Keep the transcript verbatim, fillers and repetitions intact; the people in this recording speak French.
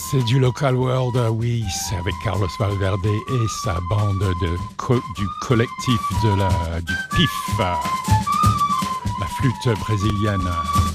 C'est du Local World, oui, c'est avec Carlos Valverde et sa bande de co du collectif de la, du P I F, la flûte brésilienne.